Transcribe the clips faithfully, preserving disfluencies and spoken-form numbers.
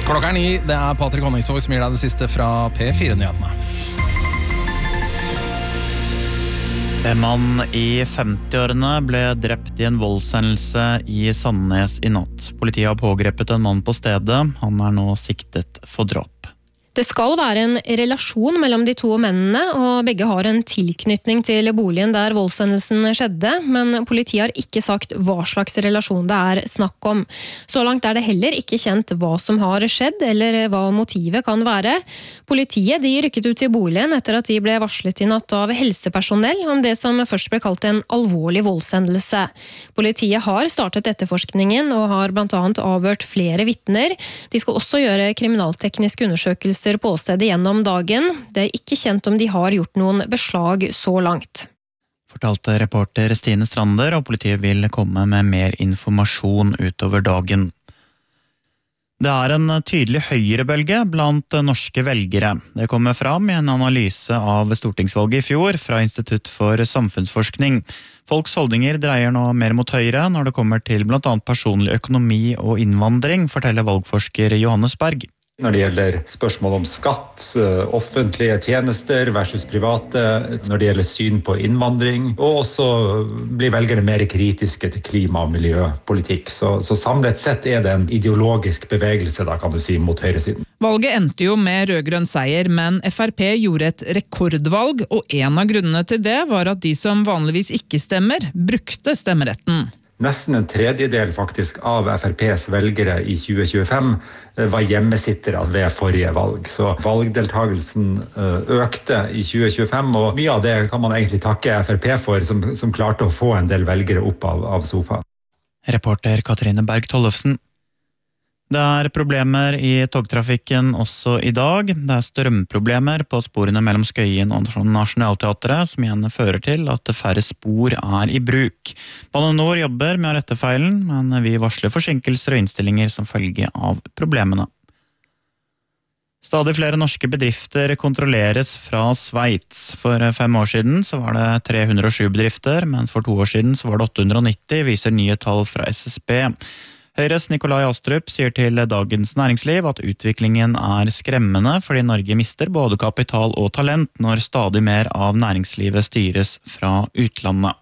Klokka er ni, det er Patrick Honningsvåg som gir deg det siste fra P fire-nyhetene. En mann i femti-årene ble drept i en voldshendelse i Sandnes i natt. Politiet har pågrepet en mann på stedet. Han er nå siktet for drap. Det skal være en relasjon mellom de to mennene, og begge har en tilknytning til boligen der voldshendelsen skjedde, men politiet har ikke sagt hva slags relasjon det er snakk om. Så langt er det heller ikke kjent hva som har skjedd, eller hva motivet kan være. Politiet de rykket ut til boligen etter at de ble varslet i natt av helsepersonell om det som først ble kalt en alvorlig voldshendelse. Politiet har startet etterforskningen og har blant annet avhørt flere vitner. De skal også gjøre kriminaltekniske undersøkelser på stedet gjennom dagen. Det er ikke kjent om de har gjort noen beslag så langt. Fortalte reporter Stine Strander, og politiet vil komme med mer informasjon utover dagen. Det er en tydelig høyrebølge blant norske velgere. Det kommer fram i en analyse av stortingsvalget i fjor fra Institutt for samfunnsforskning. Folks holdninger dreier nå mer mot høyre når det kommer til blant annet personlig økonomi og innvandring, forteller valgforsker Johannes Berg. Når det gjelder spørsmål om skatt, offentlige tjenester versus private, når det gjelder syn på innvandring, og også blir velgerne mer kritiske til klima- og miljøpolitikk. Så, så samlet sett er det en ideologisk bevegelse, da kan du si, mot høyresiden. Valget endte jo med rød-grønn seier, men F R P gjorde et rekordvalg, og en av grunnene til det var at de som vanligvis ikke stemmer, brukte stemmeretten. Nesten en tredjedel faktisk av F R P's velgere i tjue tjuefem var hjemmesittere ved forrige valg. Så valgdeltagelsen økte i tjue tjuefem, og mye av det kan man egentlig takke F R P for, som, som klarte å få en del velgere opp av, av sofaen. Reporter Katrine Berg Tollefsen. Det er problemer i togtrafikken også i dag. Det er strømproblemer på sporene mellom Skøyen og Nationaltheatret, som igjen fører til at færre spor er i bruk. Bane Nor jobber med å rette feilen, men vi varsler forsinkelser og innstillinger som følge av problemene. Stadig flere norske bedrifter kontrolleres fra Sveits. For fem år siden så var det tre hundre og sju bedrifter, mens for to år siden så var det åtte hundre og nitti, viser nye tall fra S S B. Høyres Nikolai Astrup sier til Dagens Næringsliv at utviklingen er skremmende fordi Norge mister både kapital og talent når stadig mer av næringslivet styres fra utlandet.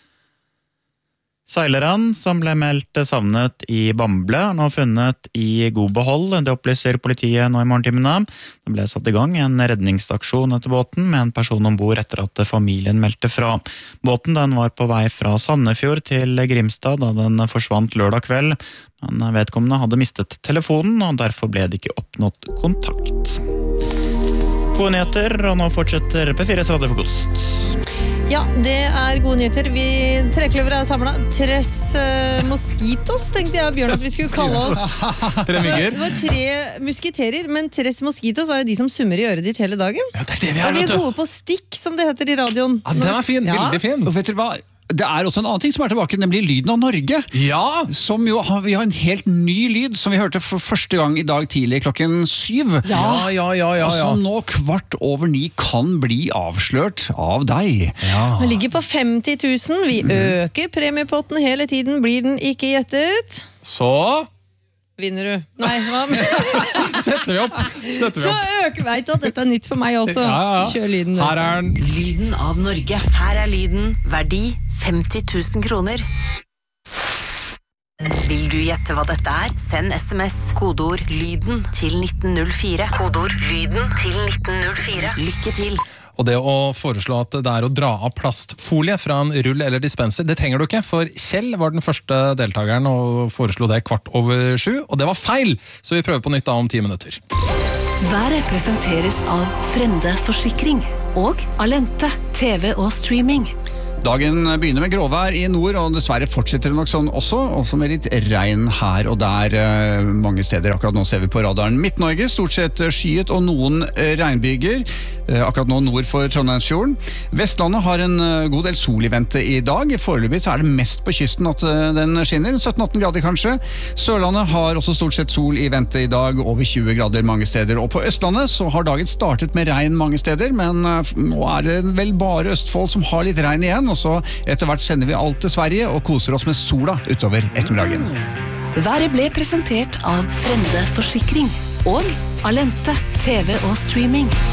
Seileren som ble meldt savnet i Bamble er nå funnet i god behold. Det opplyser politiet nå i morgentimene. Det ble satt i gang en redningsaksjon etter båten med en person ombord etter at familien meldte fra. Båten den var på vei fra Sandefjord til Grimstad da den forsvant lørdag kveld, men vedkommende hadde mistet telefonen, og derfor ble det ikke oppnådd kontakt. Gode nyheter, og nå fortsetter P fires radiofrokost. Ja, det er gode nyheter. Vi trekløver er samlet. Tres uh, mosquitos, tenkte jeg, Bjørn, at vi skulle kalle oss. Tre mygger. Det var tre musketerer, men tres mosquitos er jo de som summer i øret ditt hele dagen. Ja, det er det vi er, og vi vet er du. gode på stikk, som det heter i radioen. Ja, den er fin, Ja. veldig fin. Og vet dere hva? Det er også en annen ting som er tilbake, nemlig lyden av Norge. Ja! Som jo har, vi har en helt ny lyd, som vi hørte for første gang i dag tidlig klokken syv. Ja, ja, ja, ja, Og ja. som nå kvart over ni kan bli avslørt av deg. Ja. Den ligger på femti tusen. Vi øker premiepotten hele tiden. Blir den ikke gjettet? Så Vinner du? Nei, hva? setter vi opp. Setter vi Så opp. øker, vet du at dette er nytt for meg også. Ja, ja. Kjør lyden. Her er den. Lyden av Norge. Her er lyden. Verdi femti tusen kroner. Vil du gjette hva dette er? Send sms kodeord lyden til nitten null fire. Kodeord lyden til nitten null fire. Lykke til! Og det å foreslå at det er å dra av plastfolie fra en rull eller dispenser, det trenger du ikke, for Kjell var den første deltakeren og foreslo det kvart over sju, og det var feil, så vi prøver på nytt da om ti minutter. Været presenteres av Frende Forsikring og Alente, T V og streaming. Dagen begynner med gråvær i nord, og dessverre fortsetter det nok sånn også, også med litt regn her og der eh, mange steder. Akkurat nå ser vi på radaren Midt-Norge, stort sett skyet og noen eh, regnbyger, eh, akkurat nå nord for Trondheimsfjorden. Vestlandet har en eh, god del sol i vente i dag. Foreløpig så er det mest på kysten at eh, den skinner, sytten atten grader kanskje. Sørlandet har også stort sett sol i vente i dag, over tjue grader mange steder. Og på Østlandet så har dagen startet med regn mange steder, men eh, nå er det vel bare Østfold som har litt regn igjen, og så etter hvert sender vi alt til Sverige og koser oss med sola utover ettermiddagen. Været ble presentert av Frende Forsikring. og Alente, T V og streaming.